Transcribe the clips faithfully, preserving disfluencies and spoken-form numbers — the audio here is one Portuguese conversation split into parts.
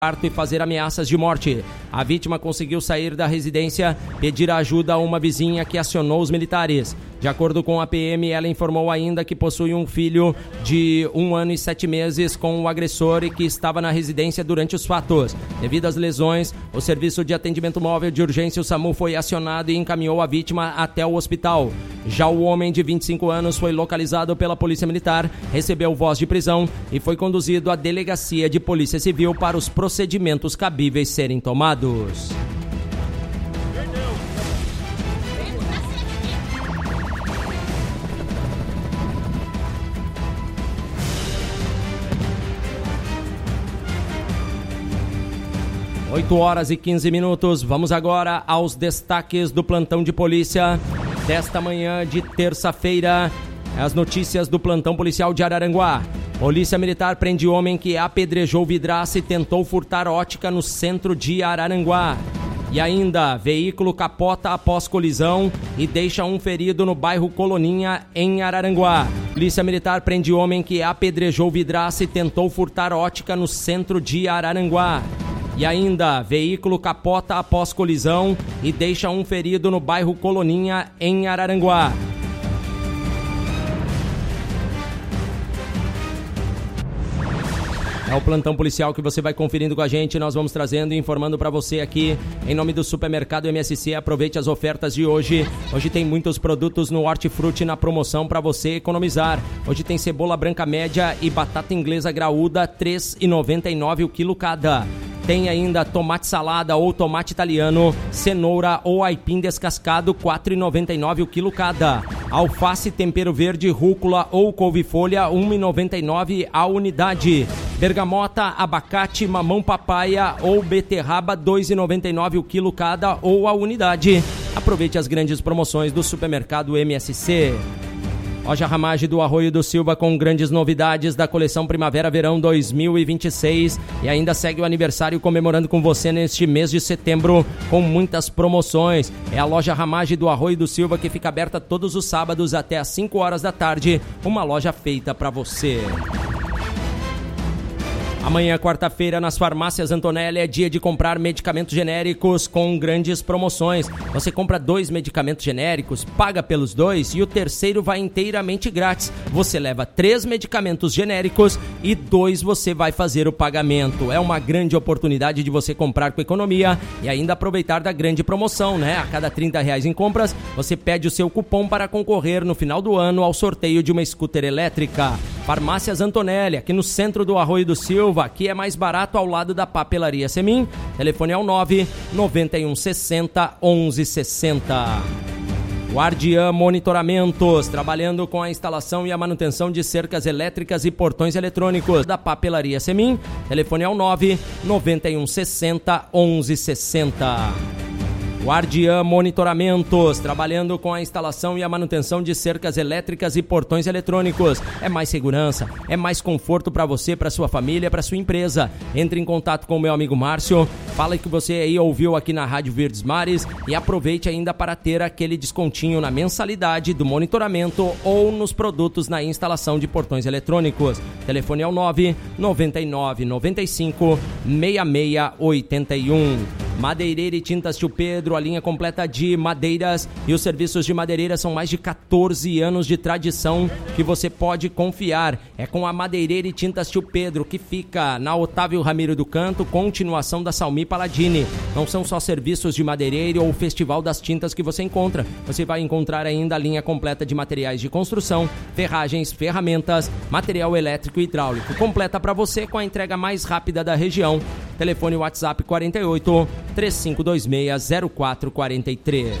quarto e fazer ameaças de morte. A vítima conseguiu sair da residência, pedir ajuda a uma vizinha que acionou os militares. De acordo com a P M, ela informou ainda que possui um filho de um ano e sete meses com o agressor e que estava na residência durante os fatos. Devido às lesões, o Serviço de Atendimento Móvel de Urgência, o SAMU, foi acionado e encaminhou a vítima até o hospital. Já o homem de vinte e cinco anos foi localizado pela Polícia Militar, recebeu voz de prisão e foi conduzido à Delegacia de Polícia Civil para os procedimentos cabíveis serem tomados. oito horas e quinze minutos. Vamos agora aos destaques do plantão de polícia desta manhã de terça-feira. As notícias do plantão policial de Araranguá. Polícia Militar prende homem que apedrejou vidraça e tentou furtar ótica no centro de Araranguá. E ainda, veículo capota após colisão e deixa um ferido no bairro Coloninha, em Araranguá. Polícia Militar prende homem que apedrejou vidraça e tentou furtar ótica no centro de Araranguá. E ainda, veículo capota após colisão e deixa um ferido no bairro Coloninha, em Araranguá. É o plantão policial que você vai conferindo com a gente. Nós vamos trazendo e informando para você aqui em nome do Supermercado M S C. Aproveite as ofertas de hoje. Hoje tem muitos produtos no Hortifruti na promoção para você economizar. Hoje tem cebola branca média e batata inglesa graúda, três reais e noventa e nove centavos o quilo cada. Tem ainda tomate salada ou tomate italiano, cenoura ou aipim descascado, quatro reais e noventa e nove centavos o quilo cada. Alface, tempero verde, rúcula ou couve-folha, um real e noventa e nove centavos a unidade. Bergamota, abacate, mamão papaya ou beterraba, dois reais e noventa e nove centavos o quilo cada ou a unidade. Aproveite as grandes promoções do Supermercado M S C. Loja Ramage do Arroio do Silva com grandes novidades da coleção Primavera-Verão dois mil e vinte e seis e ainda segue o aniversário comemorando com você neste mês de setembro com muitas promoções. É a Loja Ramage do Arroio do Silva que fica aberta todos os sábados até às cinco horas da tarde, uma loja feita para você. Amanhã, quarta-feira, nas farmácias Antonelli é dia de comprar medicamentos genéricos com grandes promoções. Você compra dois medicamentos genéricos, paga pelos dois e o terceiro vai inteiramente grátis. Você leva três medicamentos genéricos e dois você vai fazer o pagamento. É uma grande oportunidade de você comprar com economia e ainda aproveitar da grande promoção, né? A cada trinta reais em compras, você pede o seu cupom para concorrer no final do ano ao sorteio de uma scooter elétrica. Farmácias Antonelli, aqui no centro do Arroio do Silva, aqui é mais barato ao lado da Papelaria Semin. Telefone é o nove nove um sessenta onze sessenta. Guardiã Monitoramentos, trabalhando com a instalação e a manutenção de cercas elétricas e portões eletrônicos da Papelaria Semin. Telefone é o nove nove um sessenta onze sessenta. Guardiã Monitoramentos, trabalhando com a instalação e a manutenção de cercas elétricas e portões eletrônicos. É mais segurança, é mais conforto para você, para sua família, para sua empresa. Entre em contato com o meu amigo Márcio, fala que você aí ouviu aqui na Rádio Verdes Mares e aproveite ainda para ter aquele descontinho na mensalidade do monitoramento ou nos produtos na instalação de portões eletrônicos. Telefone é o nove nove nove nove cinco seis seis oito um. Madeireira e Tintas Tio Pedro, a linha completa de madeiras e os serviços de madeireira são mais de catorze anos de tradição que você pode confiar. É com a Madeireira e Tintas Tio Pedro, que fica na Otávio Ramiro do Canto, continuação da Salmi Paladini. Não são só serviços de madeireiro ou o Festival das Tintas que você encontra. Você vai encontrar ainda a linha completa de materiais de construção, ferragens, ferramentas, material elétrico e hidráulico. Completa para você com a entrega mais rápida da região. Telefone WhatsApp quarenta e oito, três cinco dois seis, zero quatro quatro três.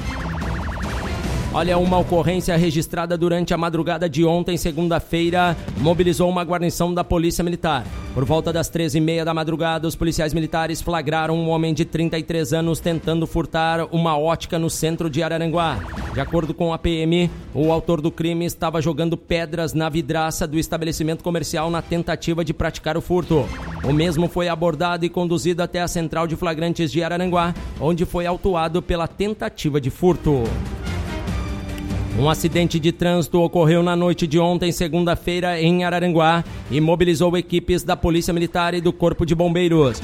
Olha, uma ocorrência registrada durante a madrugada de ontem, segunda-feira, mobilizou uma guarnição da Polícia Militar. Por volta das treze e meia da madrugada, os policiais militares flagraram um homem de trinta e três anos tentando furtar uma ótica no centro de Araranguá. De acordo com a P M, o autor do crime estava jogando pedras na vidraça do estabelecimento comercial na tentativa de praticar o furto. O mesmo foi abordado e conduzido até a central de flagrantes de Araranguá, onde foi autuado pela tentativa de furto. Um acidente de trânsito ocorreu na noite de ontem, segunda-feira, em Araranguá, e mobilizou equipes da Polícia Militar e do Corpo de Bombeiros.